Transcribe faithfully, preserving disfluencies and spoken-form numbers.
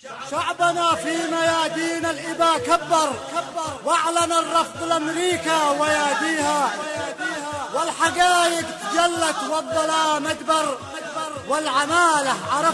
شعبنا في ميادين الإباء كبر واعلن الرفض لأمريكا وياديها، والحقائق تجلت والظلام ادبر، والعمالة عرف